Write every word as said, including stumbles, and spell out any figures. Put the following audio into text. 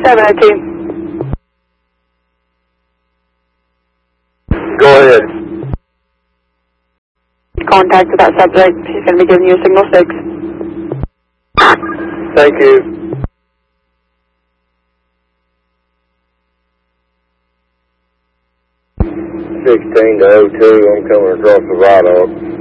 seven oh two. Go ahead. Contact with that subject. He's going to be giving you a signal six. Thank you. sixteen to oh two, I'm coming across the viaduct.